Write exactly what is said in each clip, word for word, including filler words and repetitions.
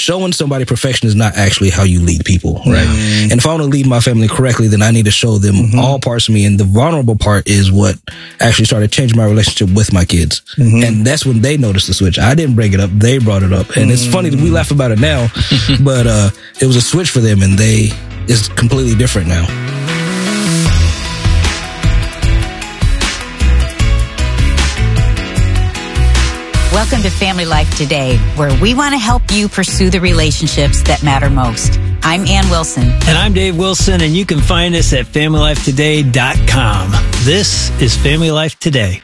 showing somebody perfection is not actually how you lead people, right? Mm. And if I want to lead my family correctly, then I need to show them mm-hmm. all parts of me. And the vulnerable part is what actually started changing my relationship with my kids. Mm-hmm. And that's when they noticed the switch. I didn't bring it up. They brought it up. And mm. it's funny that we laugh about it now, but uh, it was a switch for them, and they it's completely different now. Welcome to Family Life Today, where we want to help you pursue the relationships that matter most. I'm Ann Wilson. And I'm Dave Wilson, and you can find us at family life today dot com. This is Family Life Today.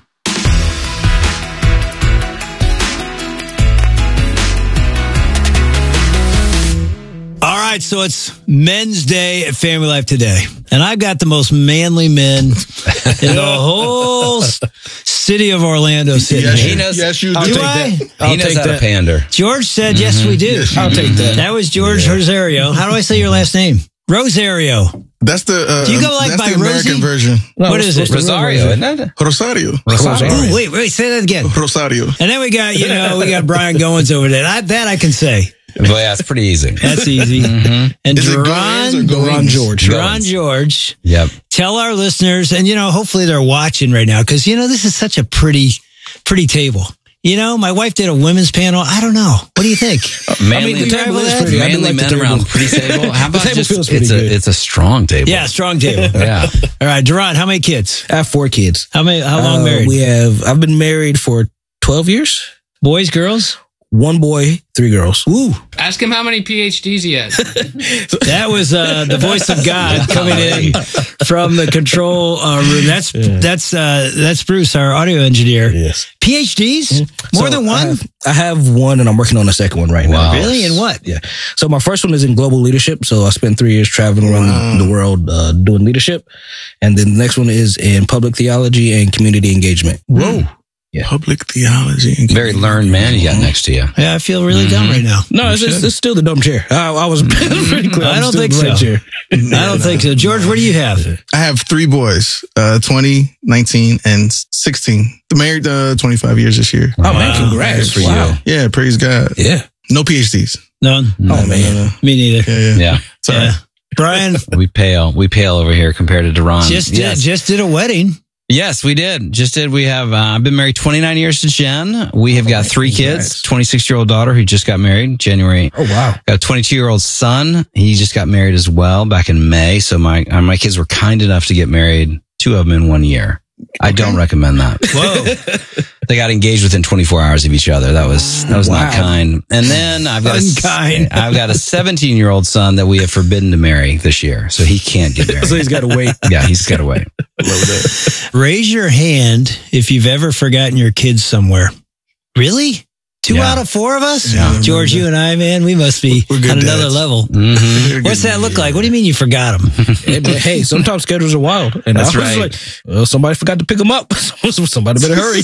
All right, so it's Men's Day at Family Life Today. And I've got the most manly men in the whole city of Orlando sitting yes, here. He knows, yes, you do. do Take I? That. He knows how to pander. George said, mm-hmm. yes, we do. Yes, I'll take that. That was George yeah. Rosario. How do I say your last name? Rosario. That's the uh, do you go like that's by the American Rosie? version. No, what is it? Rosario, isn't it? Rosario. Rosario. Oh, wait, wait, say that again. Rosario. And then we got, you know, we got Brian Goins over there. I, that I can say. Well, yeah, it's pretty easy. That's easy. Mm-hmm. And is Duran, Duran George. Duran George. Yep. Tell our listeners, and you know, hopefully they're watching right now, because you know this is such a pretty, pretty table. You know, my wife did a women's panel. I don't know. What do you think? Manly, I mean, the table is pretty, manly like men around pretty table. How about table just feels it's good. a it's a strong table. Yeah, strong table. Yeah. All right, Duran, how many kids? I have four kids. How many? How long uh, married? We have. I've been married for twelve years. Boys, girls. One boy, three girls. Woo. Ask him how many P H Ds he has. That was uh, the voice of God coming in from the control uh, room. That's yeah. that's uh, that's Bruce, our audio engineer. Yes. P H Ds? Mm-hmm. More so than one? I have, I have one, and I'm working on the second one right wow. now. Really? In what? Yeah. So my first one is in global leadership. So I spent three years traveling around wow. the world uh, doing leadership. And then the next one is in public theology and community engagement. Whoa. Yeah. Public theology. And very learned man you got next to you. Yeah, I feel really mm-hmm. dumb right now. No, it's, it's, it's still the dumb chair. I, I was pretty clear. I don't think so. Right chair. I don't think so. George, what do you have? I have three boys, uh, twenty, nineteen, and sixteen. Married uh, twenty-five years this year. Oh, wow. Man, congrats for wow. you. Yeah, praise God. Yeah. No P H Ds. None? No, oh, man. No, no. Me neither. Yeah. Yeah. yeah. Sorry. Yeah. Brian? we pale. We pale over here compared to Duran. Just, yes. did, just did a wedding. Yes, we did. Just did. We have, uh, I've been married twenty-nine years to Jen. We have got three kids, twenty-six-year-old daughter who just got married January. Oh, wow. Got a twenty-two-year-old son. He just got married as well back in May. So my, uh, my kids were kind enough to get married, two of them in one year. I okay. don't recommend that. Whoa. They got engaged within twenty-four hours of each other. That was, that was wow. not kind. And then I've got, Unkind. a, I've got a seventeen-year-old son that we have forbidden to marry this year. So he can't get married. So he's got to wait. Yeah, he's got to wait. Raise your hand if you've ever forgotten your kids somewhere. Really? Two yeah. out of four of us? Yeah, George, you and I, man, we must be on another dads. level. Mm-hmm. What's that look like? What do you mean you forgot them? hey, but hey, sometimes schedules are wild. And That's I was right. like, well, somebody forgot to pick them up. Somebody better hurry.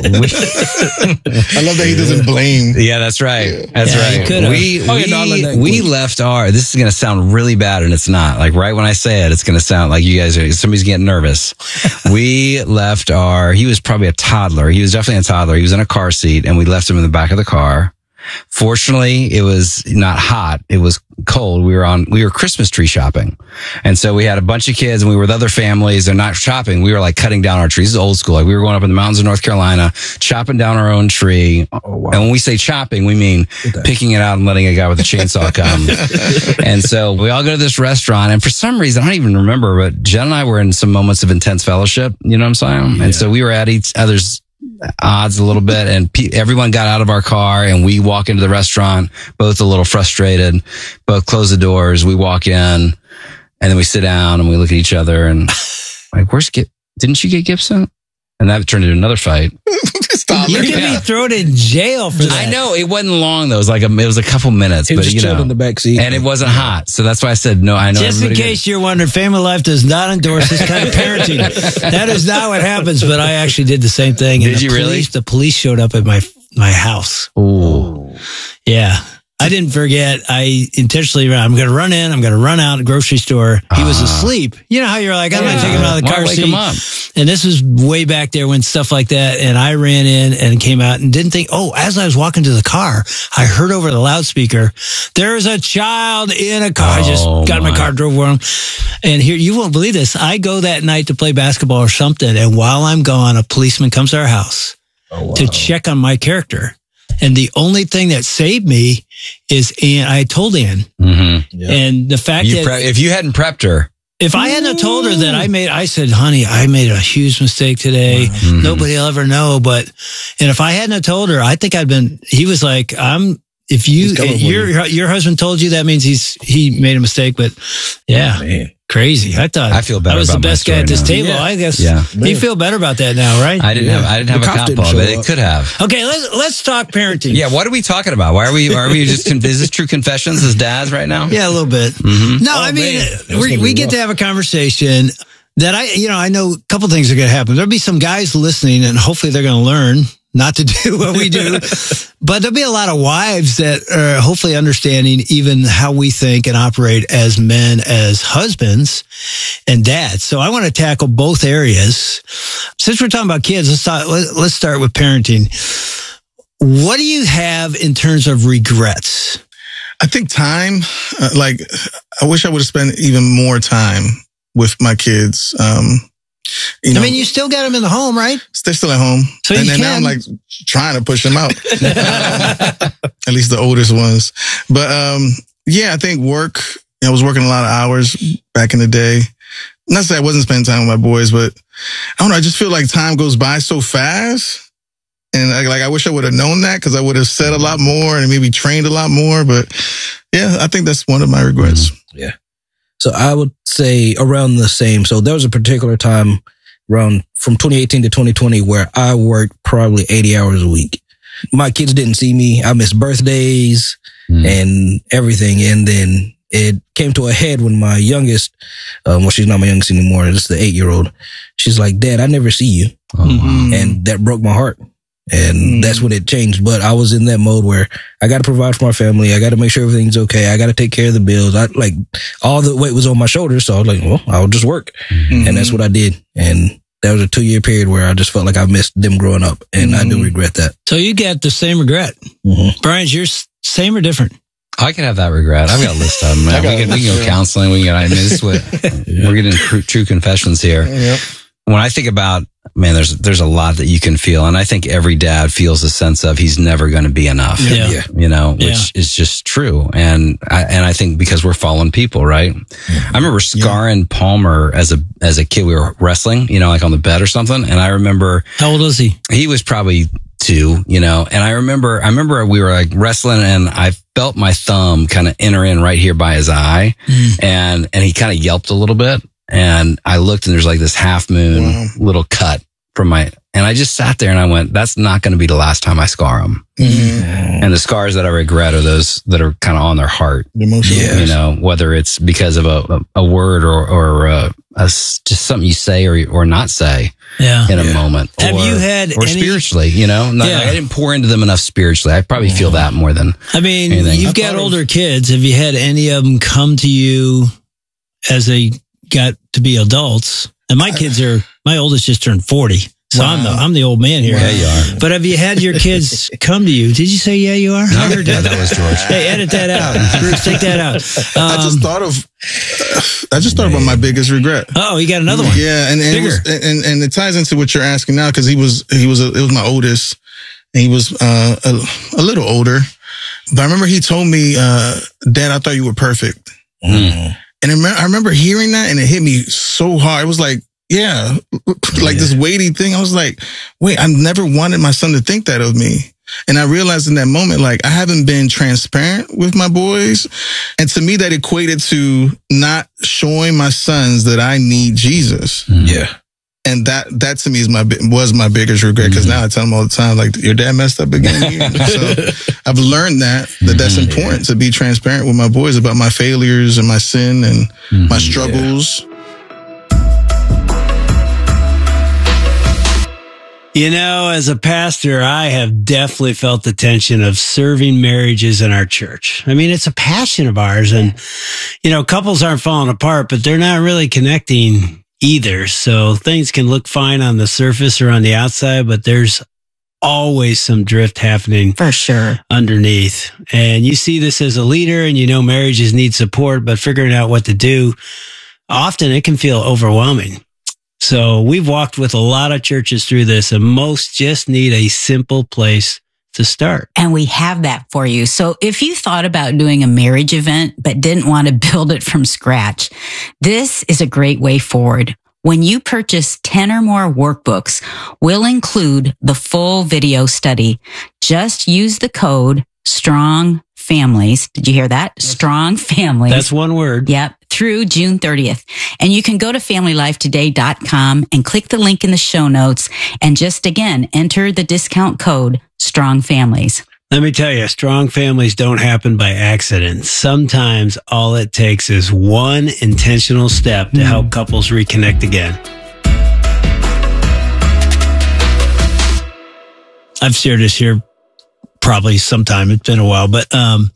I love that he doesn't blame. Yeah, that's right. That's yeah, right. We, oh, we, yeah, no, we left our, this is going to sound really bad and it's not. Like right when I say it, it's going to sound like you guys are, somebody's getting nervous. We left our, he was probably a toddler. He was definitely a toddler. He was in a car seat and we left him in the back of the car. Fortunately, it was not hot. It was cold. We were on, we were Christmas tree shopping. And so we had a bunch of kids and we were with other families. They're not shopping. We were like cutting down our trees. This is old school. Like we were going up in the mountains of North Carolina, chopping down our own tree. Oh, wow. And when we say chopping, we mean okay. picking it out and letting a guy with a chainsaw come. And so we all go to this restaurant. And for some reason, I don't even remember, but Jen and I were in some moments of intense fellowship. You know what I'm saying? Yeah. And so we were at each other's odds a little bit, and pe- everyone got out of our car and we walk into the restaurant, both a little frustrated, both close the doors. We walk in and then we sit down and we look at each other and like, where's Gib? Didn't you get Gibson? And that turned into another fight. Stop you it. could Yeah. be thrown in jail for that. I know it wasn't long though. It was like a, it was a couple minutes, He but was you chilled know, in the back seat. and it wasn't hot. So that's why I said no. I know. Just in case you're wondering, Family Life does not endorse this kind of parenting. That is not what happens. But I actually did the same thing. Did and the you police, really? The police showed up at my my house. Ooh. Yeah. I didn't forget. I intentionally ran. I'm going to run in. I'm going to run out of the grocery store. He was asleep. You know how you're like, I'm going to take him out of the Why car wake seat. him up? And this was way back there when stuff like that. And I ran in and came out and didn't think, oh, as I was walking to the car, I heard over the loudspeaker, there's a child in a car. I just Oh, got in my my. car, drove around. And here, you won't believe this. I go that night to play basketball or something. And while I'm gone, a policeman comes to our house to check on my character. And the only thing that saved me is Ann. I told Ann. Mm-hmm. And the fact You that pre- if you hadn't prepped her, if I hadn't have told her that I made, I said, honey, I made a huge mistake today. Mhm. Nobody will ever know. But, and if I hadn't have told her, I think I'd been, he was like, I'm, if you, He's coming for your, your husband told you, that means he's, he made a mistake. But yeah, Man. crazy. I thought I feel better I was the about my best guy story at this now. table. Yeah. I guess Yeah. you feel better about that now, right? I didn't Yeah. have I didn't have The a cops cop didn't ball, show but it up. could have. Okay, let's let's talk parenting. Yeah, what are we talking about? Why are we are we just is this true confessions as dads right now? Yeah, a little bit. Mhm. No, Oh, I mean, man. That's we, gonna we be get rough. to have a conversation that I, you know, I know a couple things are going to happen. There'll be some guys listening and hopefully they're going to learn not to do what we do. But there'll be a lot of wives that are hopefully understanding even how we think and operate as men, as husbands and dads. So I want to tackle both areas. Since we're talking about kids, let's talk, let- let's start with parenting. What do you have in terms of regrets? I think time, uh, like, I wish I would have spent even more time with my kids. Um, you know, I mean, you still got them in the home, right? they're still at home. So and you then now I'm can. like trying to push them out. At least the oldest ones. But, um, yeah, I think work, I was working a lot of hours back in the day. Not to say I wasn't spending time with my boys, but I don't know. I just feel like time goes by so fast. And I, like, I wish I would have known that because I would have said a lot more and maybe trained a lot more. But yeah, I think that's one of my regrets. Yeah. So I would say around the same. So there was a particular time around from twenty eighteen to twenty twenty where I worked probably eighty hours a week. My kids didn't see me. I missed birthdays Mm. and everything. And then it came to a head when my youngest, um, well, she's not my youngest anymore. It's the eight year old. She's like, Dad, I never see you. Oh, wow. And that broke my heart. And Mm. that's when it changed. But I was in that mode where I got to provide for my family. I got to make sure everything's okay. I got to take care of the bills. I like all the weight was on my shoulders. So I was like, well, I'll just work. Mm-hmm. And that's what I did. And that was a two year period where I just felt like I missed them growing up. And I do regret that. So you get the same regret. Mm-hmm. Brian's yours same or different? I can have that regret. I've got a list of them. Man. We can, we can go counseling. We can go, I mean, this is what, we're getting true, true confessions here. Yep. When I think about, man, there's there's a lot that you can feel. And I think every dad feels a sense of he's never going to be enough. Yeah. Yeah. You know, which Yeah. is just true. And I, and I think because we're fallen people, right? I remember scarring Palmer as a, as a kid. We were wrestling, you know, like on the bed or something. And I remember How old is he? he was probably two, you know, and I remember, I remember we were like wrestling and I felt my thumb kind of enter in right here by his eye and, and he kind of yelped a little bit and I looked and there's like this half moon Wow. little cut from my, and I just sat there and I went, that's not going to be the last time I scar him. And the scars that I regret are those that are kind of on their heart, Emotional. you know, whether it's because of a, a, a word or, or uh a, s- just something you say or, or not say Yeah. in a moment. Have or, you had or any- spiritually, you know, Not- Yeah. I didn't pour into them enough spiritually. I probably feel that more than I mean, Anything. you've I got thought it older kids. Have you had any of them come to you as they got to be adults? And my kids are, my oldest just turned forty. So I'm the, I'm the old man here. Yeah, you are. But have you had your kids come to you? Did you say, yeah, you are? I heard Yeah, that. that was George. Hey, edit that out. Bruce, take that out. I just Um, thought of, I just thought about my biggest regret. oh, you got another one. Yeah, and and it, was, Bigger. and and it ties into what you're asking now because he was he was a, it was my oldest, and he was uh, a, a little older. But I remember he told me, uh, "Dad, I thought you were perfect." Mm. And I remember, I remember hearing that, and it hit me so hard. It was like, yeah, like this weighty thing. I was like, wait, I never wanted my son to think that of me. And I realized in that moment, like, I haven't been transparent with my boys. And to me, that equated to not showing my sons that I need Jesus. Yeah. And that, that to me is my, bi- was my biggest regret. Because now I tell them all the time, like, your dad messed up again. So I've learned that, that that's important to be transparent with my boys about my failures and my sin and my struggles. You know, as a pastor, I have definitely felt the tension of serving marriages in our church. I mean, it's a passion of ours, and, you know, couples aren't falling apart, but they're not really connecting either. So things can look fine on the surface or on the outside, but there's always some drift happening For sure. underneath. And you see this as a leader, and you know marriages need support, but figuring out what to do, often it can feel overwhelming. So we've walked with a lot of churches through this, and most just need a simple place to start. And we have that for you. So if you thought about doing a marriage event, but didn't want to build it from scratch, this is a great way forward. When you purchase ten or more workbooks, we'll include the full video study. Just use the code STRONG FAMILIES. Did you hear that? STRONG FAMILIES. That's one word. Yep. Through June thirtieth. And you can go to family life today dot com and click the link in the show notes and just again, enter the discount code STRONG FAMILIES. Let me tell you, strong families don't happen by accident. Sometimes all it takes is one intentional step to mm. help couples reconnect again. I've shared this here probably sometime. It's been a while, but um,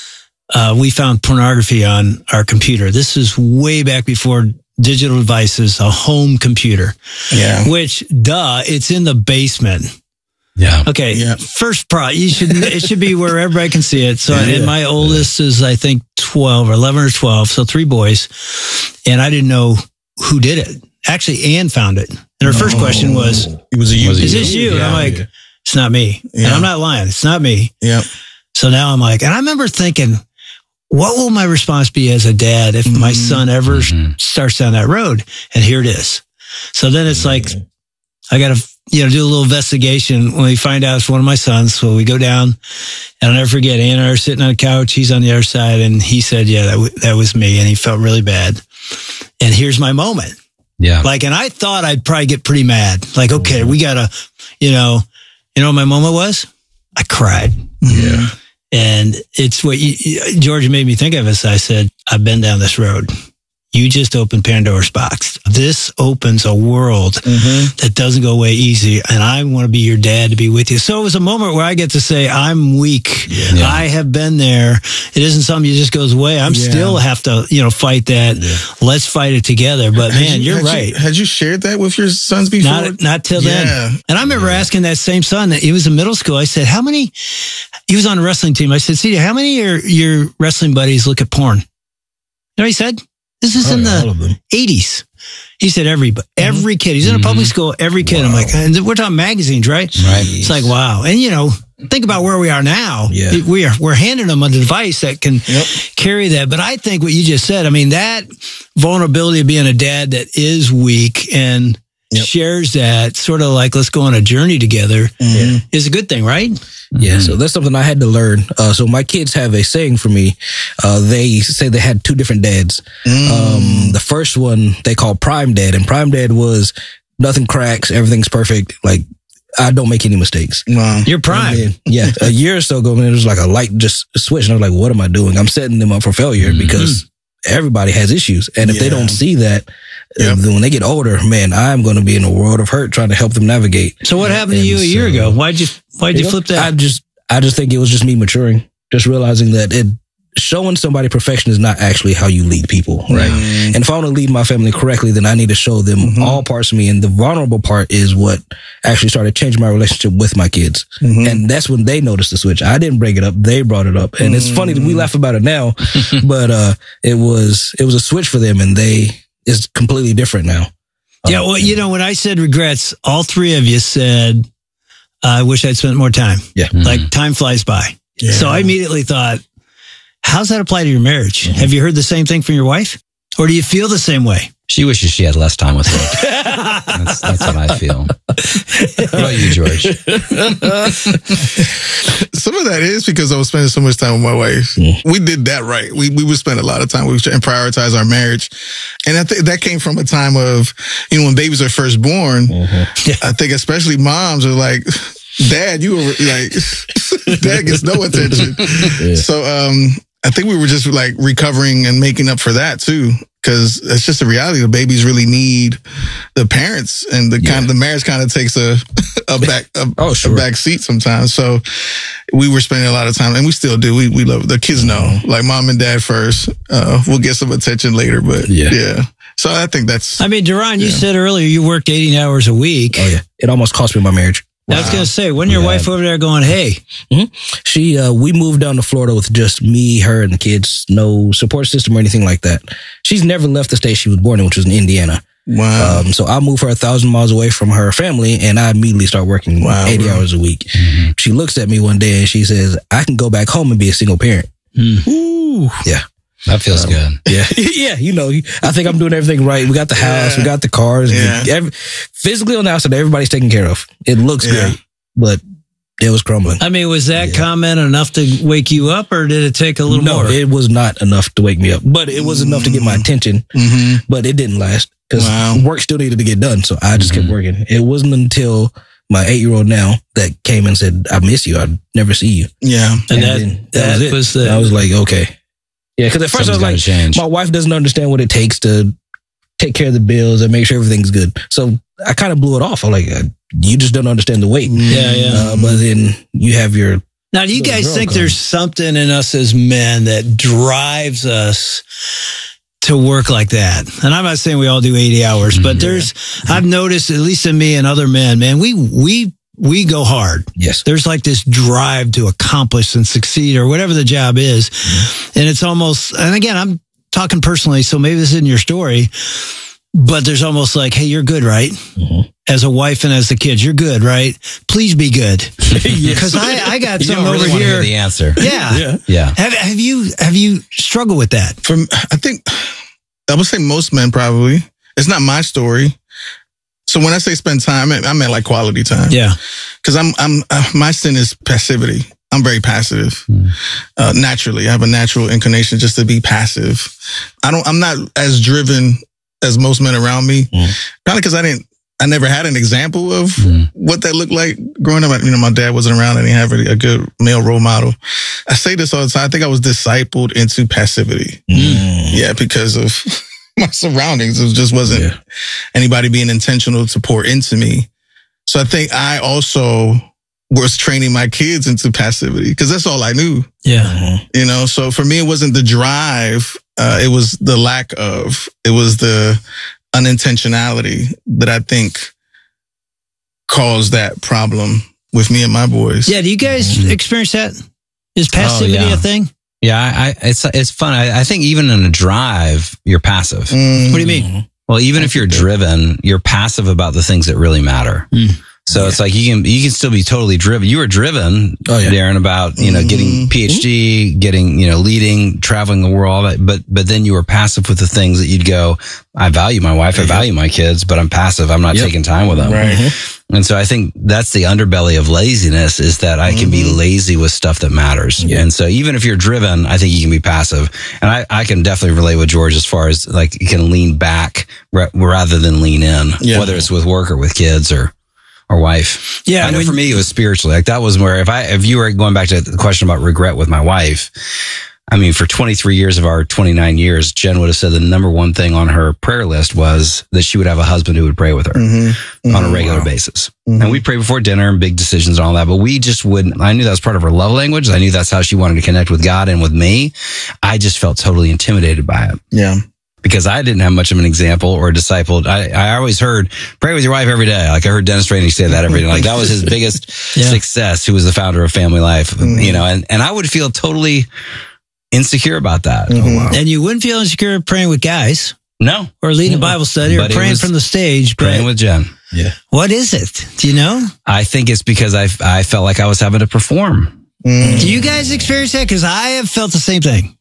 uh, we found pornography on our computer. This is way back before digital devices, a home computer. Yeah. Which, duh, it's in the basement. Yeah. Okay. Yeah. First pro, you should, it should be where everybody can see it. So, Yeah. and my oldest is, I think, twelve or eleven or twelve. So three boys. And I didn't know who did it. Actually, Ann found it. And her first question was, It was a you. Was it is this you? And I'm like, Yeah. it's not me. Yeah. And I'm not lying. It's not me. Yeah. So now I'm like, and I remember thinking, what will my response be as a dad if my son ever Mm-hmm. starts down that road? And here it is. So then it's like, I got to, you know, do a little investigation when we find out it's one of my sons. So we go down, and I'll never forget, Ann and I are sitting on the couch. He's on the other side, and he said, yeah, that, w- that was me. And he felt really bad. And here's my moment. Yeah. Like, and I thought I'd probably get pretty mad. Like, okay, we got to, you know, you know what my moment was? I cried. Yeah. And it's what you, George made me think of as I said, I've been down this road. You just opened Pandora's box. This opens a world Mm-hmm. that doesn't go away easy. And I want to be your dad to be with you. So it was a moment where I get to say, I'm weak. Yeah. I have been there. It isn't something that just goes away. I'm Yeah. still have to, you know, fight that. Let's fight it together. But Had man, you- you're had right. You, had you shared that with your sons before? Not, not till Yeah. then. And I remember asking that same son that he was in middle school. I said, how many, he was on a wrestling team. I said, C J, how many of your, your wrestling buddies look at porn? You know what he said? This is Oh, in yeah, all of the them. eighties. He said every, every kid. He's in a public school, every kid. I'm like, and we're talking magazines, right? Right. It's like, wow. And you know, think about where we are now. Yeah. We are, we're handing them a device that can Yep. carry that. But I think what you just said, I mean, that vulnerability of being a dad that is weak and Yep. shares that sort of like, let's go on a journey together Mhm. is a good thing, right? Yeah, so that's something I had to learn. Uh, so my kids have a saying for me. Uh, they say they had two different dads. Um, the first one they call Prime Dad, and Prime Dad was nothing cracks, everything's perfect. Like, I don't make any mistakes. Wow. You're prime. And then, yeah, a year or so ago, man, it was like a light just switch, and I was like, "What am I doing? I'm setting them up for failure because everybody has issues, and if they Yeah. don't see that, Yep. uh, then when they get older, man, I'm going to be in a world of hurt trying to help them navigate." So what happened to And you a year so- ago? Why'd you, why'd you know, flip I that? just, I just think it was just me maturing, just realizing that it, showing somebody perfection is not actually how you lead people, right? And if I want to lead my family correctly, then I need to show them all parts of me. And the vulnerable part is what actually started changing my relationship with my kids. And that's when they noticed the switch. I didn't bring it up. They brought it up. And it's funny that we laugh about it now, but, uh, it was, it was a switch for them, and they, it's completely different now. Yeah, well, you know, when I said regrets, all three of you said, I wish I'd spent more time. Yeah. Like time flies by. Yeah. So I immediately thought, how's that apply to your marriage? Have you heard the same thing from your wife? Or do you feel the same way? She wishes she had less time with me. that's, that's what I feel. What about you, George? Some of that is because I was spending so much time with my wife. We did that right. We we would spend a lot of time. We would and prioritize our marriage, and I think that came from a time of, you know, when babies are first born. I think especially moms are like, "Dad, you were like, Dad gets no attention." So um, I think we were just like recovering and making up for that too. because it's just a reality. The babies really need the parents, and the Yeah. kind of, the marriage kind of takes a a back a, Oh, sure. a back seat sometimes. So we were spending a lot of time, and we still do. We we love the kids know, like mom and dad first. Uh, we'll get some attention later, but Yeah. yeah. So I think that's I mean, Duran, you Yeah. said earlier you worked eighteen hours a week. Oh yeah, it almost cost me my marriage. I was going to say, when your Yeah. wife over there going, hey, She, uh, we moved down to Florida with just me, her, and the kids. No support system or anything like that. She's never left the state she was born in, which was in Indiana. wow. Um, so I moved her a thousand miles away from her family, and I immediately start working Wow, eighty bro. hours a week. She looks at me one day and she says, "I can go back home and be a single parent." Ooh. Yeah. That feels good. Yeah, yeah, you know, I think I'm doing everything right. We got the house, Yeah. we got the cars. Yeah. the- every, physically on the outside, everybody's taken care of. It looks Yeah. great, but it was crumbling. I mean, was that comment enough to wake you up, or did it take a little No, more? it was not enough to wake me up, but it was enough to get my attention. Mm-hmm. But it didn't last because Wow. work still needed to get done. So I just kept working. It wasn't until my eight year old now that came and said, "I miss you. I'd never see you." Yeah. and that, then that, it. was the. And I was like, okay. Yeah, because at first Something's I was gotta like, change. my wife doesn't understand what it takes to take care of the bills and make sure everything's good. So I kind of blew it off. I'm like, uh, you just don't understand the weight. Yeah, yeah. Uh, but then you have your, Now, do you Little guys girl think comes. there's something in us as men that drives us to work like that? And I'm not saying we all do eighty hours, but there's, I've noticed, at least in me and other men, man, we, we, we go hard. yes. There's like this drive to accomplish and succeed or whatever the job is. And it's almost, and again, I'm talking personally, so maybe this isn't your story, but there's almost like, hey, you're good, right? Mhm. As a wife and as the kids, you're good, right? Please be good. Because I, I got You some don't really over want to hear here. the answer. Yeah. Yeah. Yeah. Have, have you, have you struggled with that? From I think I would say most men probably. It's not my story. So when I say spend time, I meant like quality time. Yeah. Because I'm I'm uh, my sin is passivity. I'm very passive. Uh, naturally, I have a natural inclination just to be passive. I don't. I'm not as driven as most men around me. Mm. Probably because I didn't. I never had an example of Mm. what that looked like growing up. You know, my dad wasn't around. I didn't have a, a good male role model. I say this all the time. I think I was discipled into passivity. Mm. Yeah, because of my surroundings. It just wasn't Yeah. anybody being intentional to pour into me. So I think I also was training my kids into passivity because that's all I knew, Yeah. Mhm. you know? So for me, it wasn't the drive. Uh, it was the lack of, it was the unintentionality that I think caused that problem with me and my boys. Yeah. Do you guys experience that? Is passivity yeah. a thing? Yeah. I, I, it's, it's fun. I, I think even in a drive, you're passive. Mm. What do you mean? Well, even if you're driven, you're passive about the things that really matter. Mm. So it's like you can you can still be totally driven. You were driven, Oh, yeah. Darren, about you know Mhm. getting PhD, getting you know leading, traveling the world, all that. But but then you were passive with the things that you'd go. I value my wife, I value my kids, but I'm passive. I'm not Yep. taking time with them. Right. And so I think that's the underbelly of laziness is that I can be lazy with stuff that matters. Yeah. And so even if you're driven, I think you can be passive. And I, I can definitely relate with George as far as like you can lean back ra- rather than lean in, Yeah. whether it's with work or with kids or, or wife. Yeah. I know when- for me, it was spiritually. Like that was where if I, if you were going back to the question about regret with my wife, I mean, for twenty-three years of our twenty-nine years, Jen would have said the number one thing on her prayer list was that she would have a husband who would pray with her Mm-hmm. on a regular basis. Mhm. And we pray before dinner and big decisions and all that, but we just wouldn't, I knew that was part of her love language. I knew that's how she wanted to connect with God and with me. I just felt totally intimidated by it Yeah. because I didn't have much of an example or discipled. I, I always heard pray with your wife every day. Like I heard Dennis Rainey say that every day. Like that was his biggest Yeah. success, who was the founder of Family Life, you know, and, and I would feel totally insecure about that. Mhm. And you wouldn't feel insecure praying with guys No, or leading a Bible study or But it praying was from the stage. But praying with Jen. Yeah. what is it? Do you know? I think it's because I, I felt like I was having to perform. Mm. Do you guys experience that? Because I have felt the same thing.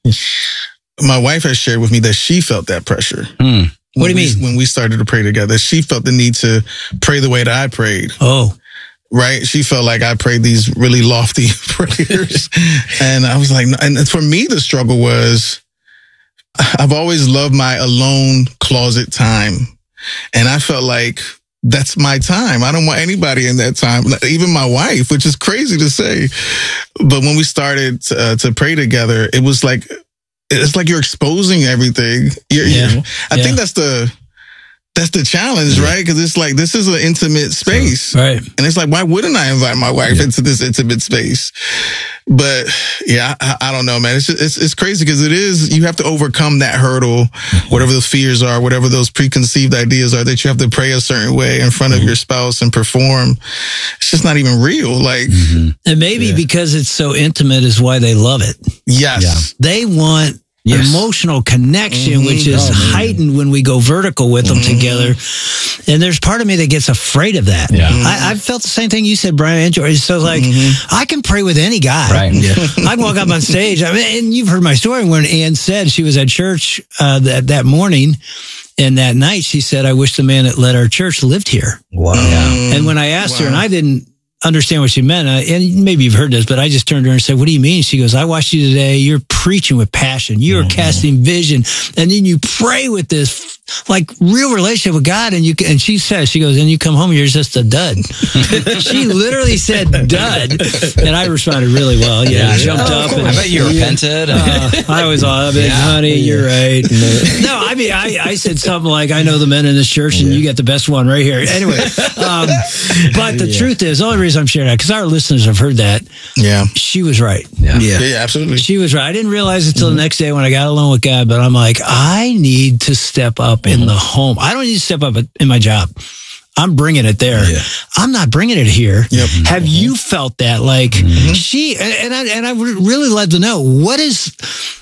My wife has shared with me that she felt that pressure. Hmm. What do you When we- mean? When we started to pray together, she felt the need to pray the way that I prayed. Oh, Right? She felt like I prayed these really lofty prayers. And I was like, and for me, the struggle was I've always loved my alone closet time. And I felt like that's my time. I don't want anybody in that time, even my wife, which is crazy to say. But when we started to, uh, to pray together, it was like it's like you're exposing everything. You're, Yeah. you're, I Yeah. think that's the that's the challenge, right? Because it's like this is an intimate space, Right. and it's like, why wouldn't I invite my wife into this intimate space? But yeah, I, I don't know, man. It's just, it's it's crazy because it is, you have to overcome that hurdle, whatever those fears are, whatever those preconceived ideas are, that you have to pray a certain way in front of your spouse and perform. It's just not even real. Like, And maybe because it's so intimate is why they love it. yes, They want Yes. emotional connection, which is Oh, man. heightened when we go vertical with them together. And there's part of me that gets afraid of that. Yeah. I, I've felt the same thing you said, Brian. Enjoy. So like, I can pray with any guy. Right. Yeah. I can walk up on stage. I mean, and you've heard my story when Ann said she was at church uh, that, that morning. And that night she said, I wish the man that led our church lived here. Wow. And when I asked her, and I didn't understand what she meant, uh, and maybe you've heard this, but I just turned to her and said, what do you mean? She goes, I watched you today. You're preaching with passion. You're casting vision. And then you pray with this like real relationship with God. And you, and she says, she goes, and you come home, you're just a dud. She literally said dud. And I responded really well. Yeah. I jumped up. And, I bet you repented. uh, I was all, I mean, Yeah. honey, you're right. No, I mean, I, I said something like, I know the men in this church and you got the best one right here. Anyway, um, but the truth is, the only reason I'm sharing that, because our listeners have heard that, yeah, she was right. Yeah. Yeah. yeah, yeah, absolutely. She was right. I didn't realize it till the next day when I got alone with God, but I'm like, I need to step up in the home. I don't need to step up in my job. I'm bringing it there. Yeah. I'm not bringing it here. Yep. Have you felt that? Like she, and I, and I would really love to know, what is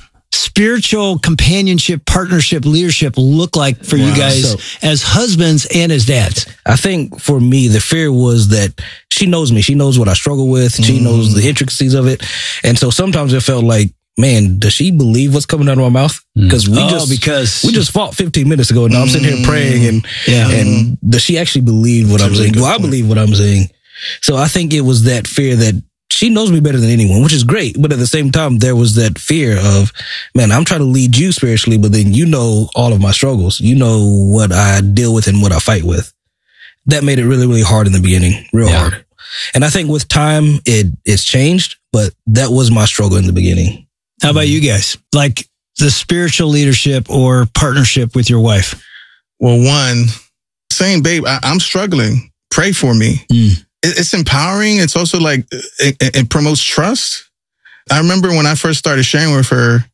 spiritual companionship, partnership, leadership look like for you Wow. guys So- as husbands and as dads? I think for me, the fear was that she knows me. She knows what I struggle with. She knows the intricacies of it. And so sometimes it felt like, man, does she believe what's coming out of my mouth? Because we Oh, just because- we just fought fifteen minutes ago. Now I'm sitting here praying, and Yeah. and does she actually believe what I'm really saying? good Do I point. believe what I'm saying? So I think it was that fear that she knows me better than anyone, which is great. But at the same time, there was that fear of, man, I'm trying to lead you spiritually, but then you know all of my struggles. You know what I deal with and what I fight with. That made it really, really hard in the beginning, real Yeah. hard. And I think with time, it it's changed, but that was my struggle in the beginning. How about you guys? Like the spiritual leadership or partnership with your wife? Well, one, saying, babe, I, I'm struggling. Pray for me. Mm. It, it's empowering. It's also like, it, it, it promotes trust. I remember when I first started sharing with her,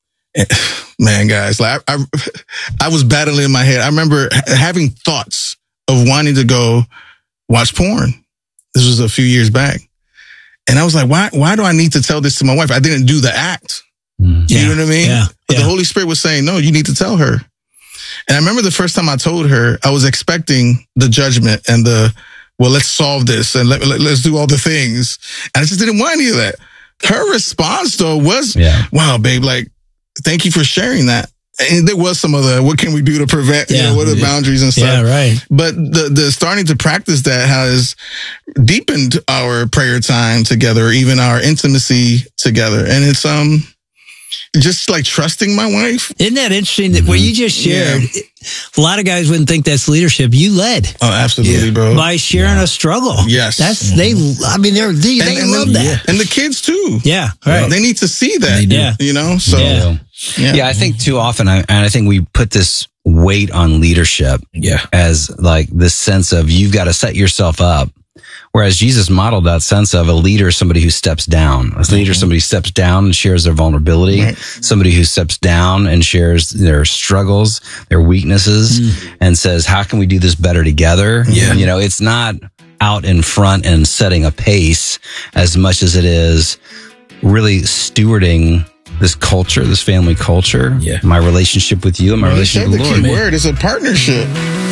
man, guys, like I, I, I was battling in my head. I remember ha- having thoughts of wanting to go watch porn. This was a few years back. And I was like, why, why do I need to tell this to my wife? I didn't do the act. Mm. You Yeah. know what I mean? Yeah. But Yeah. the Holy Spirit was saying, no, you need to tell her. And I remember the first time I told her, I was expecting the judgment and the, well, let's solve this and let, let, let's do all the things. And I just didn't want any of that. Her response though was, Yeah. wow, babe, like, thank you for sharing that. And there was some other, what can we do to prevent, you Yeah. know, what are the boundaries and stuff. Yeah, right. But the, the starting to practice that has deepened our prayer time together, or even our intimacy together. And it's, um, just like trusting my wife. Isn't that interesting that what you just shared? A lot of guys wouldn't think that's leadership. You led Oh, absolutely, bro. by sharing a struggle. Yes. That's, they, I mean, they're, they, they and, love and, that. and the kids too. Yeah, right. They need to see that. They do. Yeah. You know, so Yeah. yeah. Yeah, I think too often, I, and I think we put this weight on leadership Yeah. as like this sense of you've got to set yourself up. Whereas Jesus modeled that sense of a leader, somebody who steps down. A leader, somebody who steps down and shares their vulnerability. Right. Somebody who steps down and shares their struggles, their weaknesses, and says, how can we do this better together? Yeah. You know, it's not out in front and setting a pace as much as it is really stewarding this culture, this family culture, Yeah. my relationship with you and my He relationship said with the the key Lord. word is a partnership.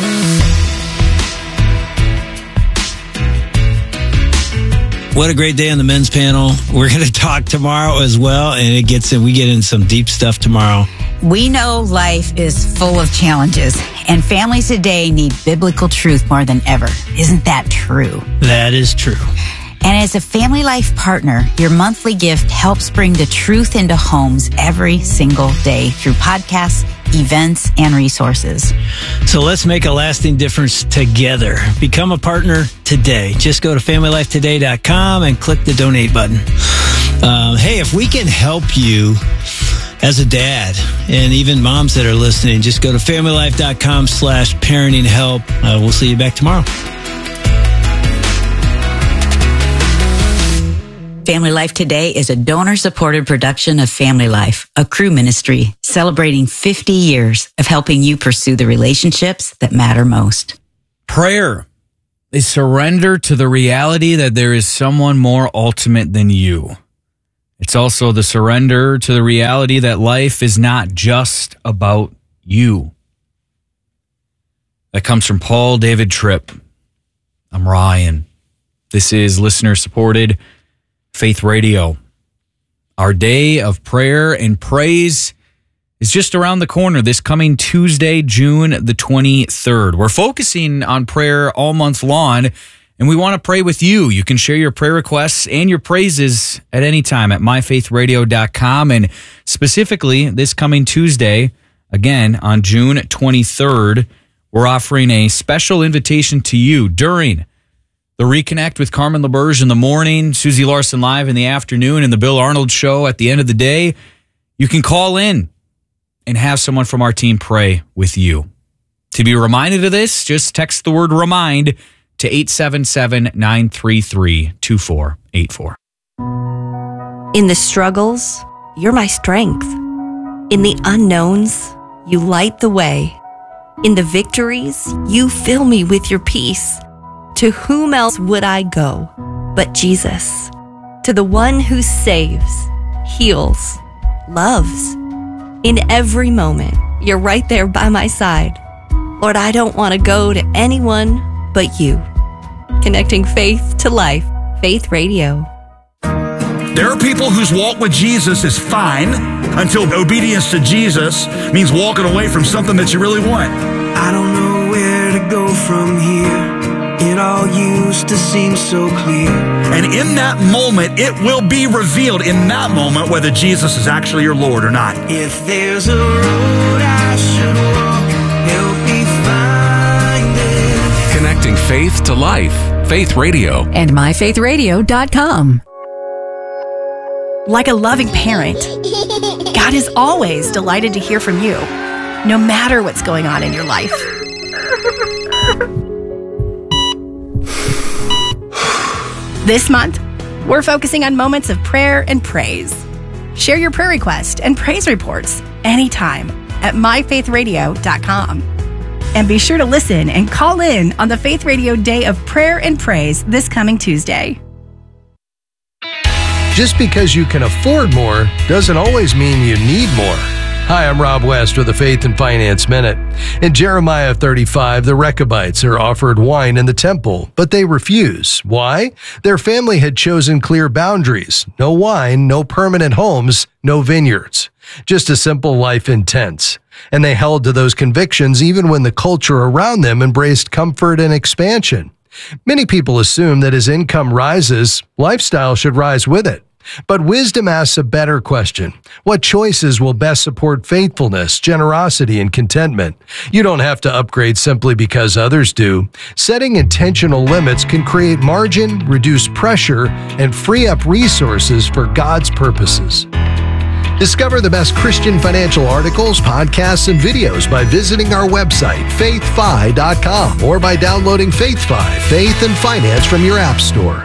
What a great day on the men's panel. We're going to talk tomorrow as well. And it gets in, we get in some deep stuff tomorrow. We know life is full of challenges, and families today need biblical truth more than ever. Isn't that true? That is true. And as a Family Life partner, your monthly gift helps bring the truth into homes every single day through podcasts, events, and resources. So let's make a lasting difference together. Become a partner today. Just go to family life today dot com and click the donate button. Um, hey, if we can help you as a dad. And even moms that are listening, just go to familylife.com slash parenting help. Uh, we'll see you back tomorrow. Family Life Today is a donor-supported production of Family Life, a crew ministry celebrating fifty years of helping you pursue the relationships that matter most. Prayer is surrender to the reality that there is someone more ultimate than you. It's also the surrender to the reality that life is not just about you. That comes from Paul David Tripp. I'm Ryan. This is listener-supported Faith Radio. Our day of prayer and praise is just around the corner this coming Tuesday, June the twenty-third. We're focusing on prayer all month long, and we want to pray with you. You can share your prayer requests and your praises at any time at my faith radio dot com. And specifically this coming Tuesday, again on June twenty-third, we're offering a special invitation to you during the Reconnect with Carmen LaBerge in the morning, Susie Larson Live in the afternoon, and the Bill Arnold Show at the end of the day. You can call in and have someone from our team pray with you. To be reminded of this, just text the word REMIND to eight seven seven, nine three three, two four eight four. In the struggles, you're my strength. In the unknowns, you light the way. In the victories, you fill me with your peace. To whom else would I go but Jesus? To the one who saves, heals, loves. In every moment, you're right there by my side. Lord, I don't want to go to anyone but you. Connecting faith to life. Faith Radio. There are people whose walk with Jesus is fine until obedience to Jesus means walking away from something that you really want. I don't know where to go from here. It all used to seem so clear. And in that moment, it will be revealed in that moment whether Jesus is actually your Lord or not. If there's a road I should walk, help me find it. Connecting faith to life. Faith Radio. And my faith radio dot com. Like a loving parent, God is always delighted to hear from you, no matter what's going on in your life. This month, we're focusing on moments of prayer and praise. Share your prayer request and praise reports anytime at my faith radio dot com. And be sure to listen and call in on the Faith Radio Day of Prayer and Praise this coming Tuesday. Just because you can afford more doesn't always mean you need more. Hi, I'm Rob West with the Faith and Finance Minute. In Jeremiah thirty-five, the Rechabites are offered wine in the temple, but they refuse. Why? Their family had chosen clear boundaries. No wine, no permanent homes, no vineyards. Just a simple life intense. And they held to those convictions even when the culture around them embraced comfort and expansion. Many people assume that as income rises, lifestyle should rise with it. But wisdom asks a better question. What choices will best support faithfulness, generosity, and contentment? You don't have to upgrade simply because others do. Setting intentional limits can create margin, reduce pressure, and free up resources for God's purposes. Discover the best Christian financial articles, podcasts, and videos by visiting our website, faith fi dot com, or by downloading FaithFi, Faith and Finance from your app store.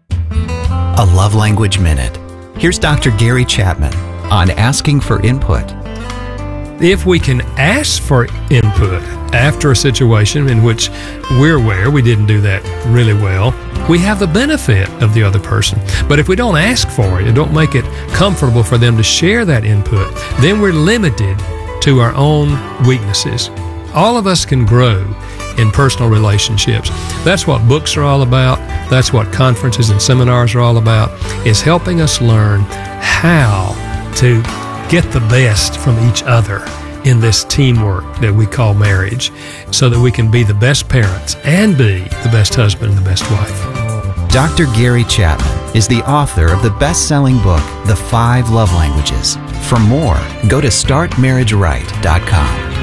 A Love Language Minute. Here's Doctor Gary Chapman on asking for input. If we can ask for input after a situation in which we're aware we didn't do that really well, we have the benefit of the other person. But if we don't ask for it and don't make it comfortable for them to share that input, then we're limited to our own weaknesses. All of us can grow in personal relationships. That's what books are all about. That's what conferences and seminars are all about, is helping us learn how to get the best from each other in this teamwork that we call marriage, so that we can be the best parents and be the best husband and the best wife. Doctor Gary Chapman is the author of the best-selling book, The Five Love Languages. For more, go to start marriage right dot com.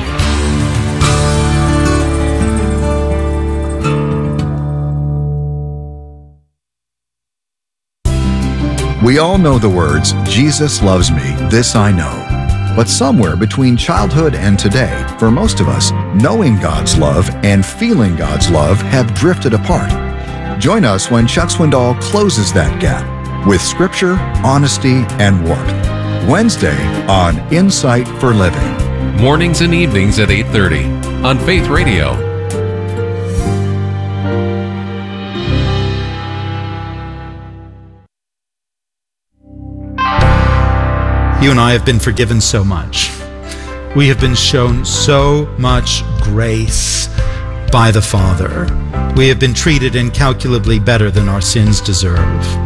We all know the words, Jesus loves me, this I know. But somewhere between childhood and today, for most of us, knowing God's love and feeling God's love have drifted apart. Join us when Chuck Swindoll closes that gap with scripture, honesty, and warmth. Wednesday on Insight for Living. Mornings and evenings at eight thirty on Faith Radio. You and I have been forgiven so much. We have been shown so much grace by the Father. We have been treated incalculably better than our sins deserve.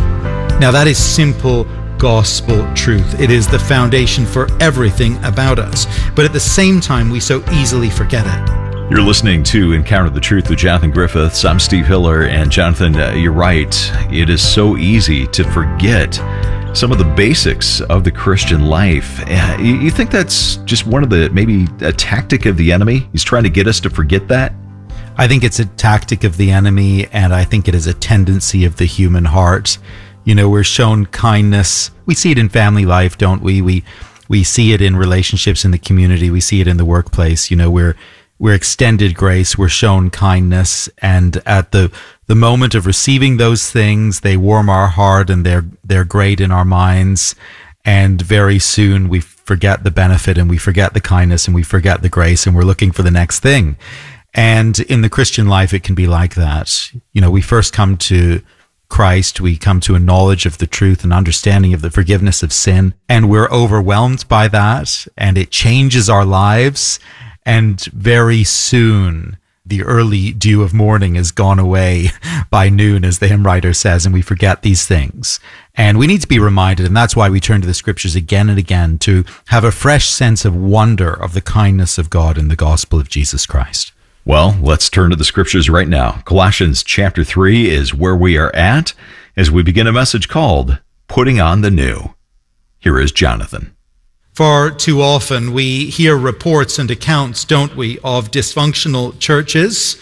Now that is simple gospel truth. It is the foundation for everything about us. But at the same time, we so easily forget it. You're listening to Encounter the Truth with Jonathan Griffiths. I'm Steve Hiller, and Jonathan, uh, you're right. It is so easy to forget some of the basics of the Christian life. Uh, you, you think that's just one of the, maybe a tactic of the enemy? He's trying to get us to forget that? I think it's a tactic of the enemy, and I think it is a tendency of the human heart. You know, we're shown kindness. We see it in family life, don't we? We we see it in relationships in the community. We see it in the workplace. You know, we're we're extended grace. We're shown kindness, and at the the moment of receiving those things, they warm our heart and they're they're great in our minds. And very soon we forget the benefit and we forget the kindness and we forget the grace, and we're looking for the next thing. And in the Christian life, it can be like that. You know, we first come to Christ, we come to a knowledge of the truth and understanding of the forgiveness of sin, and we're overwhelmed by that, and it changes our lives. And very soon, the early dew of morning is gone away by noon, as the hymn writer says, and we forget these things. And we need to be reminded, and that's why we turn to the scriptures again and again, to have a fresh sense of wonder of the kindness of God in the gospel of Jesus Christ. Well, let's turn to the scriptures right now. Colossians chapter three is where we are at as we begin a message called Putting on the New. Here is Jonathan. Far too often we hear reports and accounts, don't we, of dysfunctional churches,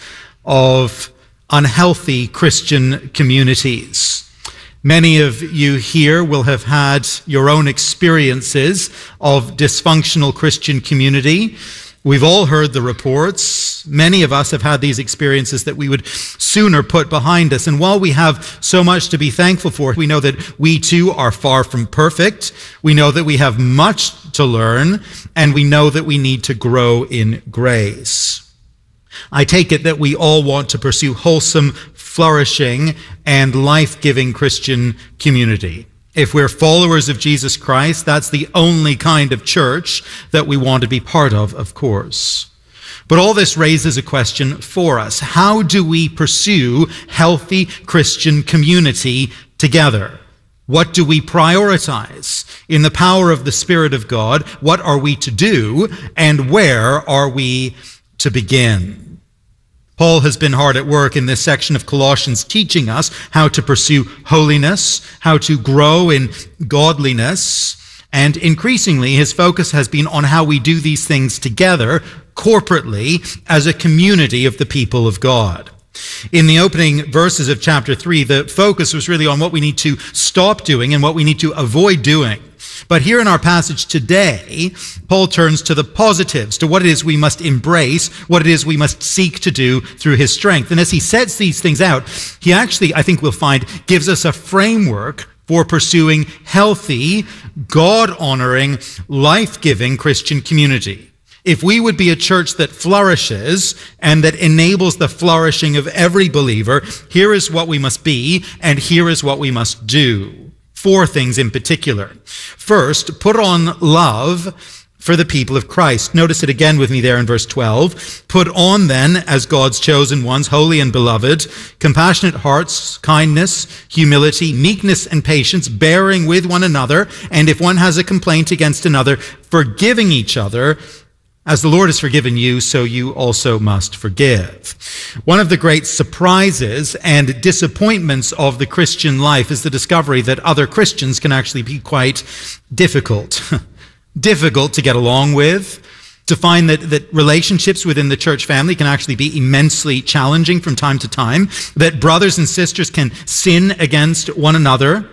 of unhealthy Christian communities. Many of you here will have had your own experiences of dysfunctional Christian community. We've all heard the reports. Many of us have had these experiences that we would sooner put behind us. And while we have so much to be thankful for, we know that we too are far from perfect. We know that we have much to learn, and we know that we need to grow in grace. I take it that we all want to pursue wholesome, flourishing, and life-giving Christian community. If we're followers of Jesus Christ, that's the only kind of church that we want to be part of, of course. But all this raises a question for us. How do we pursue healthy Christian community together? What do we prioritize? In the power of the Spirit of God, what are we to do, and where are we to begin? Paul has been hard at work in this section of Colossians, teaching us how to pursue holiness, how to grow in godliness, and increasingly his focus has been on how we do these things together, corporately, as a community of the people of God. In the opening verses of chapter three, the focus was really on what we need to stop doing and what we need to avoid doing. But here in our passage today, Paul turns to the positives, to what it is we must embrace, what it is we must seek to do through his strength. And as he sets these things out, he actually, I think we'll find, gives us a framework for pursuing healthy, God-honoring, life-giving Christian community. If we would be a church that flourishes and that enables the flourishing of every believer, here is what we must be, and here is what we must do. Four things in particular. First, put on love for the people of Christ. Notice it again with me there in verse twelve. Put on then, as God's chosen ones, holy and beloved, compassionate hearts, kindness, humility, meekness, and patience, bearing with one another, and if one has a complaint against another, forgiving each other. As the Lord has forgiven you, so you also must forgive. One of the great surprises and disappointments of the Christian life is the discovery that other Christians can actually be quite difficult. difficult to get along with, to find that, that relationships within the church family can actually be immensely challenging from time to time, that brothers and sisters can sin against one another,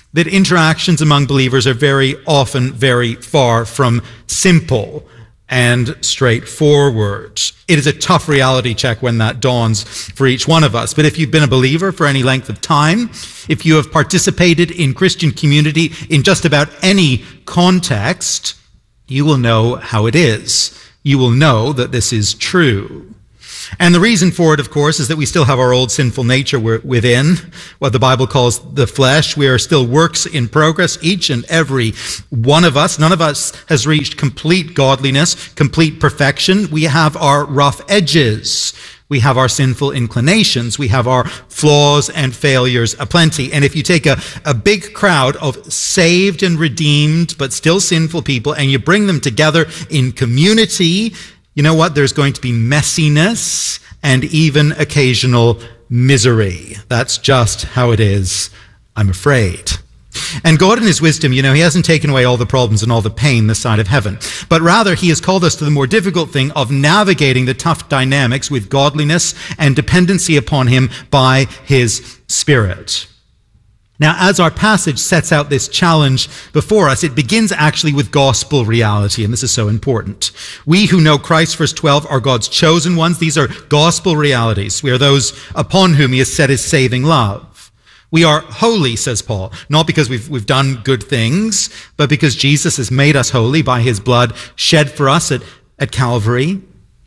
that interactions among believers are very often very far from simple and straightforward. It is a tough reality check when that dawns for each one of us. But if you've been a believer for any length of time, if you have participated in Christian community in just about any context, you will know how it is. You will know that this is true. And the reason for it, of course, is that we still have our old sinful nature within, what the Bible calls the flesh. We are still works in progress, each and every one of us. None of us has reached complete godliness, complete perfection. We have our rough edges. We have our sinful inclinations. We have our flaws and failures aplenty. And if you take a, a big crowd of saved and redeemed, but still sinful people, and you bring them together in community, you know what? There's going to be messiness and even occasional misery. That's just how it is, I'm afraid. And God in his wisdom, you know, he hasn't taken away all the problems and all the pain this side of heaven, but rather he has called us to the more difficult thing of navigating the tough dynamics with godliness and dependency upon him by his Spirit. Now, as our passage sets out this challenge before us, it begins actually with gospel reality, and this is so important. We who know Christ, verse twelve, are God's chosen ones. These are gospel realities. We are those upon whom he has set his saving love. We are holy, says Paul, not because we've, we've done good things, but because Jesus has made us holy by his blood shed for us at, at Calvary.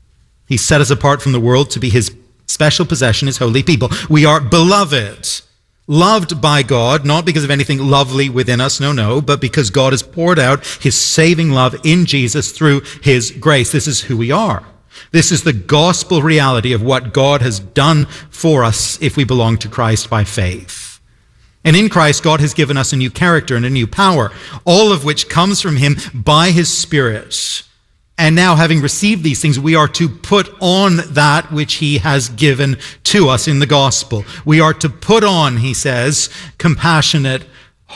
He set us apart from the world to be his special possession, his holy people. We are beloved. Loved by God, not because of anything lovely within us, no, no, but because God has poured out his saving love in Jesus through his grace. This is who we are. This is the gospel reality of what God has done for us if we belong to Christ by faith. And in Christ, God has given us a new character and a new power, all of which comes from him by his Spirit. And now, having received these things, we are to put on that which he has given to us in the gospel. We are to put on, he says, compassionate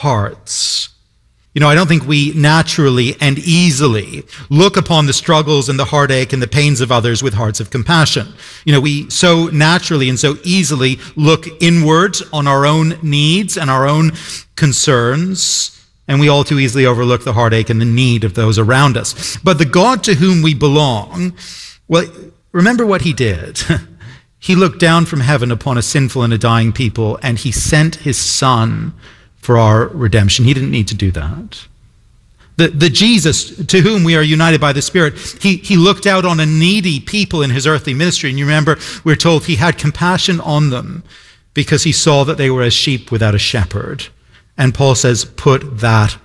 hearts. You know, I don't think we naturally and easily look upon the struggles and the heartache and the pains of others with hearts of compassion. You know, we so naturally and so easily look inward on our own needs and our own concerns, and we all too easily overlook the heartache and the need of those around us. But the God to whom we belong, well, remember what he did. He looked down from heaven upon a sinful and a dying people, and he sent his Son for our redemption. He didn't need to do that. The, the Jesus to whom we are united by the Spirit, he, he looked out on a needy people in his earthly ministry. And you remember, we're told he had compassion on them because he saw that they were as sheep without a shepherd. And Paul says, put that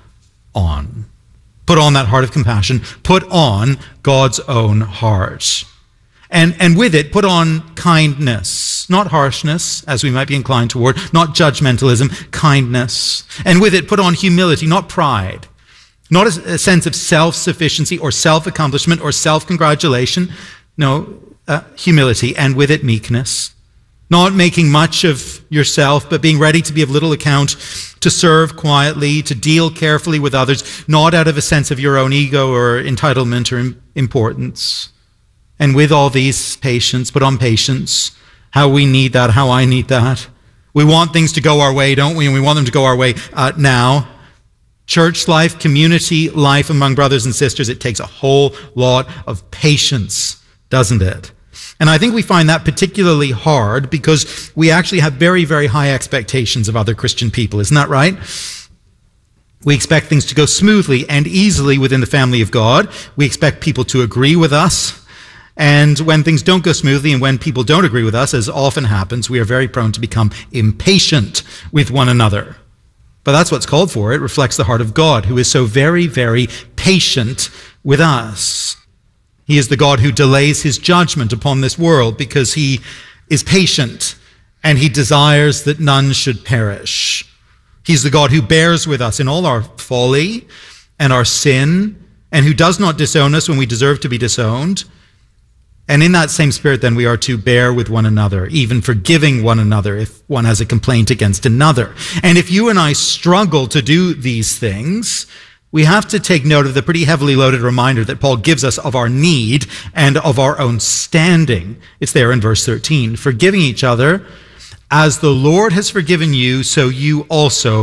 on. Put on that heart of compassion. Put on God's own heart. And, and with it, put on kindness, not harshness, as we might be inclined toward, not judgmentalism, kindness. And with it, put on humility, not pride, not a, a sense of self-sufficiency or self-accomplishment or self-congratulation. No, uh, humility. And with it, meekness. Not making much of yourself, but being ready to be of little account, to serve quietly, to deal carefully with others, not out of a sense of your own ego or entitlement or importance. And with all these, patience, put on patience, how we need that, how I need that. We want things to go our way, don't we? And we want them to go our way uh, now. Church life, community life among brothers and sisters, it takes a whole lot of patience, doesn't it? And I think we find that particularly hard because we actually have very, very high expectations of other Christian people. Isn't that right? We expect things to go smoothly and easily within the family of God. We expect people to agree with us. And when things don't go smoothly and when people don't agree with us, as often happens, we are very prone to become impatient with one another. But that's what's called for. It reflects the heart of God, who is so very, very patient with us. He is the God who delays his judgment upon this world because he is patient and he desires that none should perish. He's the God who bears with us in all our folly and our sin and who does not disown us when we deserve to be disowned. And in that same spirit, then, we are to bear with one another, even forgiving one another if one has a complaint against another. And if you and I struggle to do these things, we have to take note of the pretty heavily loaded reminder that Paul gives us of our need and of our own standing. It's there in verse thirteen. Forgiving each other, as the Lord has forgiven you, so you also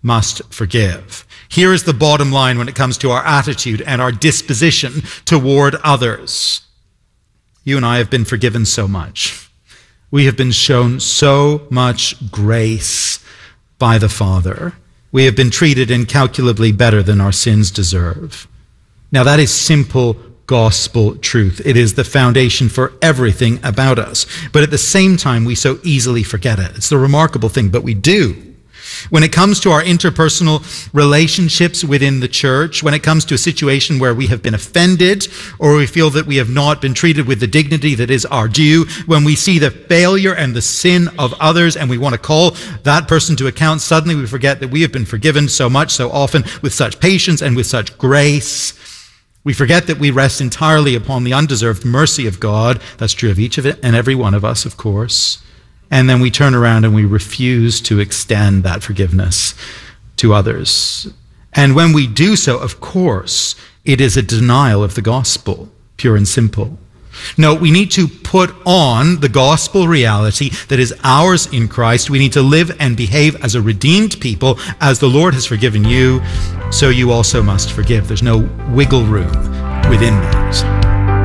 must forgive. Here is the bottom line when it comes to our attitude and our disposition toward others. You and I have been forgiven so much. We have been shown so much grace by the Father. We have been treated incalculably better than our sins deserve. Now that is simple gospel truth. It is the foundation for everything about us. But at the same time, we so easily forget it. It's the remarkable thing, but we do. When it comes to our interpersonal relationships within the church, when it comes to a situation where we have been offended or we feel that we have not been treated with the dignity that is our due, when we see the failure and the sin of others and we want to call that person to account, suddenly we forget that we have been forgiven so much, so often, with such patience and with such grace. We forget that we rest entirely upon the undeserved mercy of God. That's true of each of it and every one of us, of course. And then we turn around and we refuse to extend that forgiveness to others. And when we do so, of course, it is a denial of the gospel, pure and simple. No, we need to put on the gospel reality that is ours in Christ. We need to live and behave as a redeemed people. As the Lord has forgiven you, so you also must forgive. There's no wiggle room within that.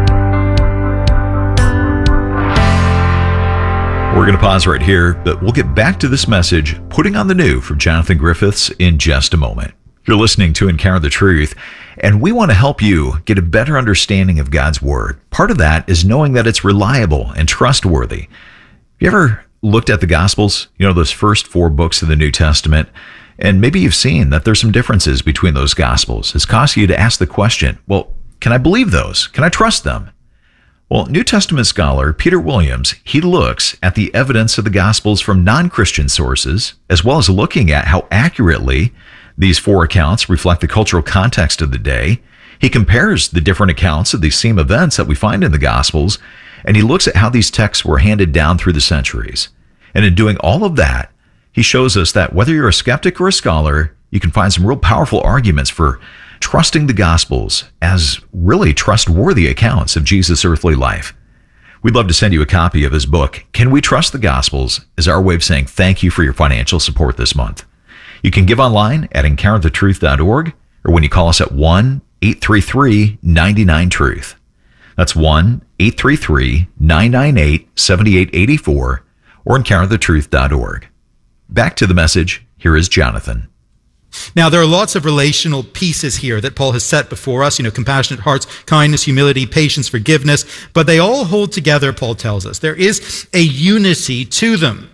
We're going to pause right here, but we'll get back to this message, Putting on the New, from Jonathan Griffiths, in just a moment. You're listening to Encounter the Truth, and we want to help you get a better understanding of God's Word. Part of that is knowing that it's reliable and trustworthy. Have you ever looked at the Gospels, you know, those first four books of the New Testament, and maybe you've seen that there's some differences between those Gospels. It's caused you to ask the question, well, can I believe those? Can I trust them? Well, New Testament scholar Peter Williams, he looks at the evidence of the Gospels from non-Christian sources, as well as looking at how accurately these four accounts reflect the cultural context of the day. He compares the different accounts of these same events that we find in the Gospels, and he looks at how these texts were handed down through the centuries. And in doing all of that, he shows us that whether you're a skeptic or a scholar, you can find some real powerful arguments for trusting the Gospels as really trustworthy accounts of Jesus' earthly life. We'd love to send you a copy of his book, Can We Trust the Gospels?, as our way of saying thank you for your financial support this month. You can give online at encounter the truth dot org or when you call us at one eight three three nine nine truth. That's one eight three three nine nine eight seven eight eight four or encounter the truth dot org. Back to the message. Here is Jonathan. Now, there are lots of relational pieces here that Paul has set before us, you know, compassionate hearts, kindness, humility, patience, forgiveness, but they all hold together, Paul tells us. There is a unity to them.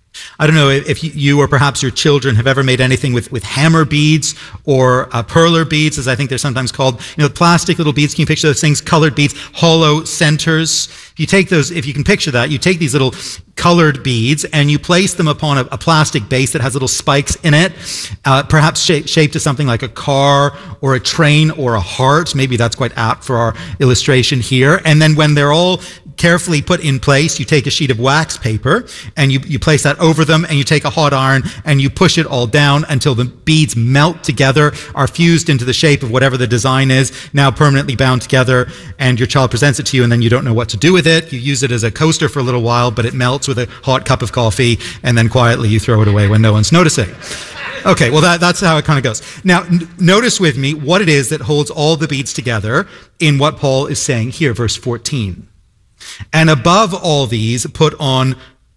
I don't know if you or perhaps your children have ever made anything with, with hammer beads or uh, perler beads, as I think they're sometimes called. You know, plastic little beads. Can you picture those things? Colored beads, hollow centers. If you take those, if you can picture that, you take these little colored beads and you place them upon a, a plastic base that has little spikes in it, uh, perhaps shape, shaped to something like a car or a train or a heart. Maybe that's quite apt for our illustration here. And then when they're all carefully put in place, you take a sheet of wax paper and you, you place that over them, and you take a hot iron and you push it all down until the beads melt together, are fused into the shape of whatever the design is, now permanently bound together, and your child presents it to you and then you don't know what to do with it. You use it as a coaster for a little while, but it melts with a hot cup of coffee, and then quietly you throw it away when no one's noticing. Okay, well that, that's how it kind of goes. Now, n- notice with me what it is that holds all the beads together in what Paul is saying here, verse fourteen. And above all these, put on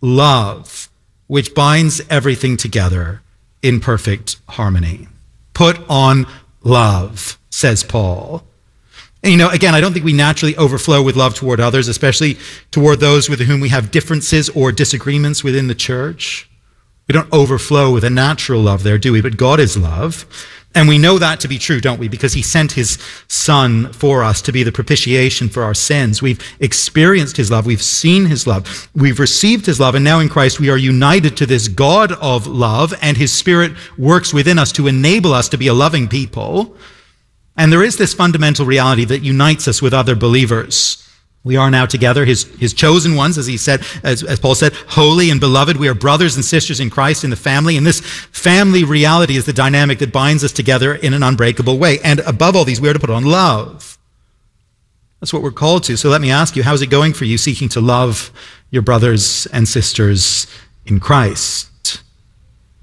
love, which binds everything together in perfect harmony. Put on love, says Paul. And you know, again, I don't think we naturally overflow with love toward others, especially toward those with whom we have differences or disagreements within the church. We don't overflow with a natural love there, do we? But God is love. And we know that to be true, don't we? Because he sent his son for us to be the propitiation for our sins. We've experienced his love. We've seen his love. We've received his love. And now in Christ, we are united to this God of love, and his Spirit works within us to enable us to be a loving people. And there is this fundamental reality that unites us with other believers. We are now together, his, his chosen ones, as he said, as, as Paul said, holy and beloved. We are brothers and sisters in Christ in the family. And this family reality is the dynamic that binds us together in an unbreakable way. And above all these, we are to put on love. That's what we're called to. So let me ask you, how's it going for you seeking to love your brothers and sisters in Christ?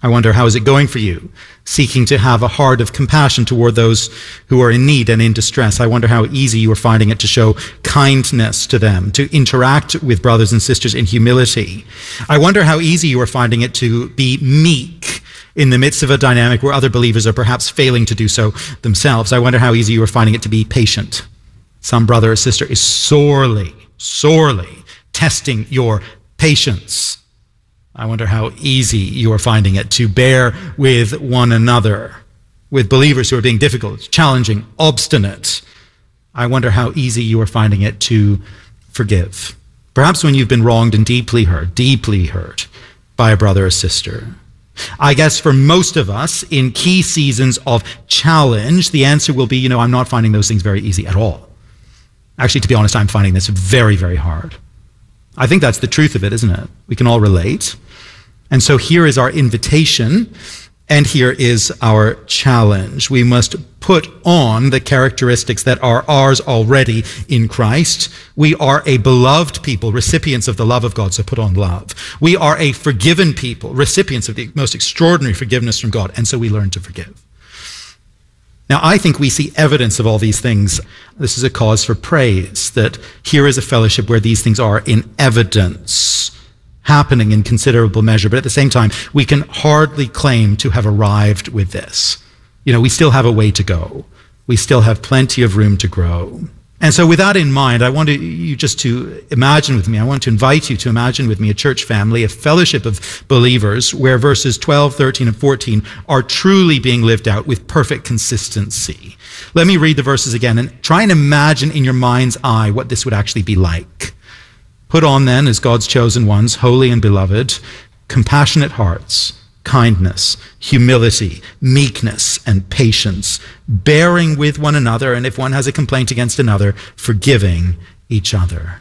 I wonder, how is it going for you? Seeking to have a heart of compassion toward those who are in need and in distress. I wonder how easy you are finding it to show kindness to them, to interact with brothers and sisters in humility. I wonder how easy you are finding it to be meek in the midst of a dynamic where other believers are perhaps failing to do so themselves. I wonder how easy you are finding it to be patient. Some brother or sister is sorely, sorely testing your patience. I wonder how easy you are finding it to bear with one another, with believers who are being difficult, challenging, obstinate. I wonder how easy you are finding it to forgive. Perhaps when you've been wronged and deeply hurt, deeply hurt by a brother or sister. I guess for most of us, in key seasons of challenge, the answer will be, you know, I'm not finding those things very easy at all. Actually, to be honest, I'm finding this very, very hard. I think that's the truth of it, isn't it? We can all relate. And so here is our invitation, and here is our challenge. We must put on the characteristics that are ours already in Christ. We are a beloved people, recipients of the love of God, so put on love. We are a forgiven people, recipients of the most extraordinary forgiveness from God, and so we learn to forgive. Now, I think we see evidence of all these things. This is a cause for praise, that here is a fellowship where these things are in evidence, happening in considerable measure. But at the same time, we can hardly claim to have arrived with this. You know, we still have a way to go. We still have plenty of room to grow. And so with that in mind, I want you just to imagine with me, I want to invite you to imagine with me a church family, a fellowship of believers where verses twelve, thirteen, and fourteen are truly being lived out with perfect consistency. Let me read the verses again and try and imagine in your mind's eye what this would actually be like. Put on then, as God's chosen ones, holy and beloved, compassionate hearts, kindness, humility, meekness, and patience, bearing with one another, and if one has a complaint against another, forgiving each other.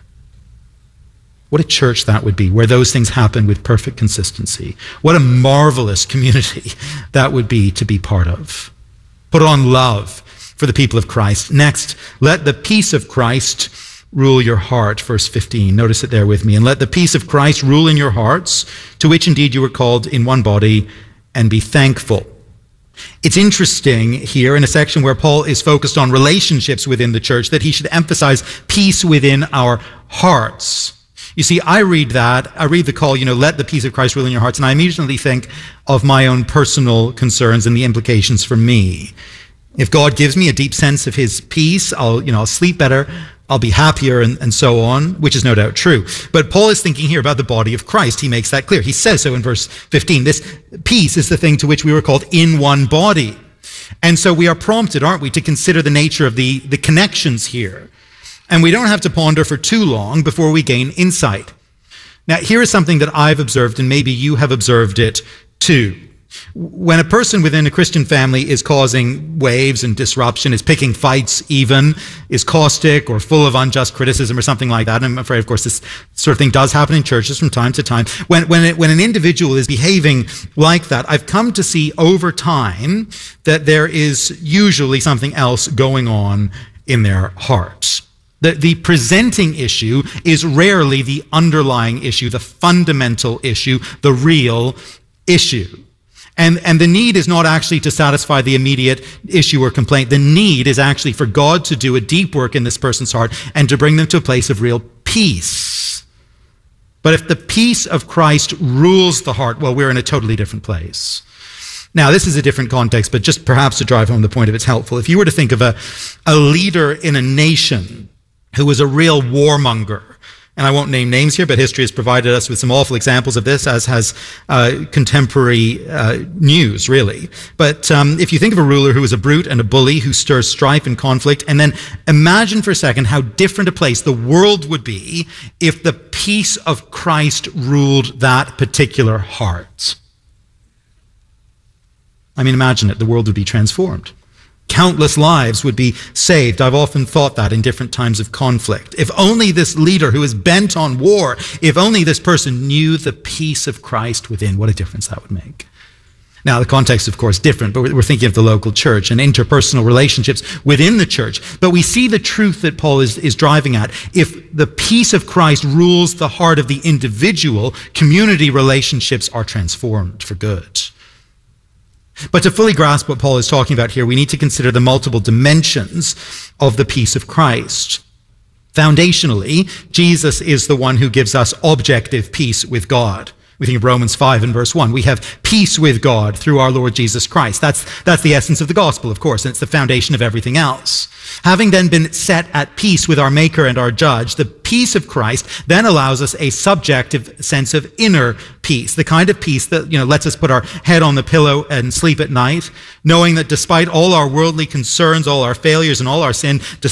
What a church that would be, where those things happen with perfect consistency. What a marvelous community that would be to be part of. Put on love for the people of Christ. Next, let the peace of Christ rule your heart, verse fifteen. Notice it there with me. And let the peace of Christ rule in your hearts, to which indeed you were called in one body, and be thankful. It's interesting here in a section where Paul is focused on relationships within the church that he should emphasize peace within our hearts. You see, I read that, I read the call, you know, let the peace of Christ rule in your hearts, and I immediately think of my own personal concerns and the implications for me. If God gives me a deep sense of his peace, I'll, you know, I'll sleep better, I'll be happier, and, and so on, which is no doubt true. But Paul is thinking here about the body of Christ. He makes that clear. He says so in verse fifteen. This peace is the thing to which we were called in one body. And so we are prompted, aren't we, to consider the nature of the, the connections here. And we don't have to ponder for too long before we gain insight. Now, here is something that I've observed, and maybe you have observed it too. When a person within a Christian family is causing waves and disruption, is picking fights even, is caustic or full of unjust criticism or something like that, and I'm afraid, of course, this sort of thing does happen in churches from time to time. When, when, it, when an individual is behaving like that, I've come to see over time that there is usually something else going on in their hearts. The, the presenting issue is rarely the underlying issue, the fundamental issue, the real issue. And, and the need is not actually to satisfy the immediate issue or complaint. The need is actually for God to do a deep work in this person's heart and to bring them to a place of real peace. But if the peace of Christ rules the heart, well, we're in a totally different place. Now, this is a different context, but just perhaps to drive home the point, if it's helpful. If you were to think of a, a leader in a nation who was a real warmonger, and I won't name names here, but history has provided us with some awful examples of this, as has uh, contemporary uh, news, really. But um, if you think of a ruler who is a brute and a bully, who stirs strife and conflict, and then imagine for a second how different a place the world would be if the peace of Christ ruled that particular heart. I mean, imagine it. The world would be transformed. Countless lives would be saved. I've often thought that in different times of conflict. If only this leader who is bent on war, if only this person knew the peace of Christ within, what a difference that would make. Now, the context, of course, is different, but we're thinking of the local church and interpersonal relationships within the church. But we see the truth that Paul is, is driving at. If the peace of Christ rules the heart of the individual, community relationships are transformed for good. But to fully grasp what Paul is talking about here, we need to consider the multiple dimensions of the peace of Christ. Foundationally, Jesus is the one who gives us objective peace with God. We think of Romans five and verse one. We have peace with God through our Lord Jesus Christ. That's, that's the essence of the gospel, of course, and it's the foundation of everything else. Having then been set at peace with our Maker and our Judge, the peace of Christ then allows us a subjective sense of inner peace, the kind of peace that, you know, lets us put our head on the pillow and sleep at night, knowing that despite all our worldly concerns, all our failures, and all our sin,